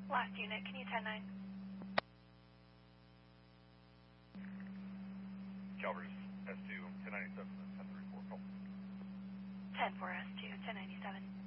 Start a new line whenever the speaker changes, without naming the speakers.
Last unit, can you 10-9?
Calvers, S2, 1097, 1034, call.
10-4, S2, 1097.